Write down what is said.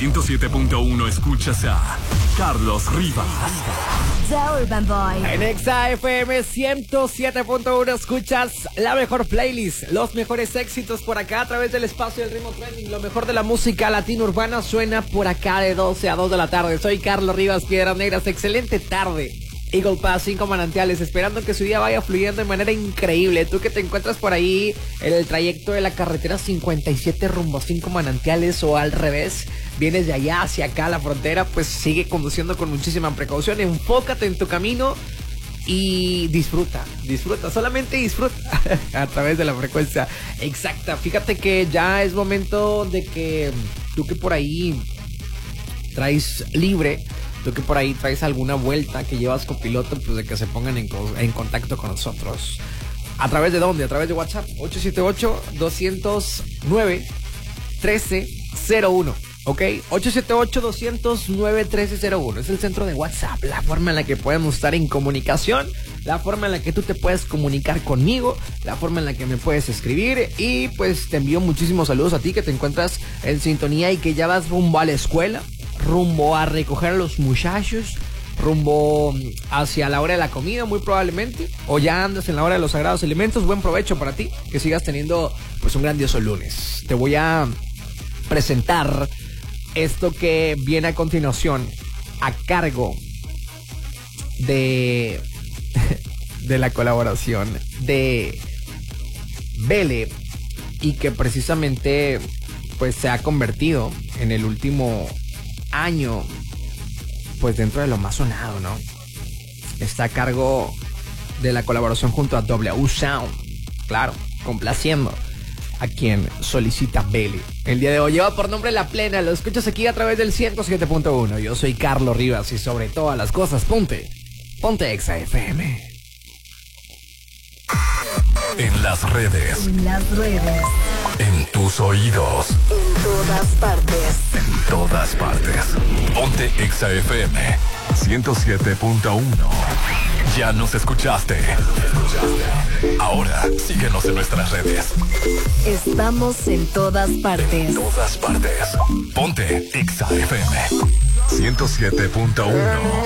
107.1 escuchas a Carlos Rivas. The Urban Boy. En Exa FM 107.1 escuchas la mejor playlist, los mejores éxitos por acá a través del espacio del ritmo trending. Lo mejor de la música latina urbana suena por acá de 12 a 2 de la tarde. Soy Carlos Rivas, Piedras Negras. Excelente tarde. Eagle Pass, 5 manantiales, esperando que su día vaya fluyendo de manera increíble. Tú que te encuentras por ahí en el trayecto de la carretera 57 rumbo a 5 manantiales o al revés, vienes de allá hacia acá a la frontera, pues sigue conduciendo con muchísima precaución. Enfócate en tu camino y disfruta, solamente disfruta a través de la frecuencia exacta. Fíjate que ya es momento de que tú que por ahí traes libre, tú que por ahí traes alguna vuelta que llevas copiloto, pues de que se pongan en contacto con nosotros. ¿A través de dónde? A través de WhatsApp, 878-209-1301. ¿Ok? 878-209-1301. Es el centro de WhatsApp, la forma en la que podemos estar en comunicación, la forma en la que tú te puedes comunicar conmigo, la forma en la que me puedes escribir. Y pues te envío muchísimos saludos a ti que te encuentras en sintonía y que ya vas rumbo a la escuela, rumbo a recoger a los muchachos, rumbo hacia la hora de la comida muy probablemente, o ya andas en la hora de los sagrados elementos. Buen provecho para ti, que sigas teniendo pues un grandioso lunes. Te voy a presentar esto que viene a continuación a cargo de la colaboración de Bele, y que precisamente pues se ha convertido en el último año pues dentro de lo más sonado, ¿no? Está a cargo de la colaboración junto a W Sound, claro, complaciendo a quien solicita Bele. El día de hoy lleva por nombre La Plena. Lo escuchas aquí a través del 107.1. Yo soy Carlos Rivas y sobre todas las cosas ponte Exa FM. En las redes. En tus oídos. En todas partes. Ponte Exa FM 107.1. Ya nos escuchaste. Ahora síguenos en nuestras redes. Estamos en todas partes. En todas partes. Ponte Exa FM 107.1.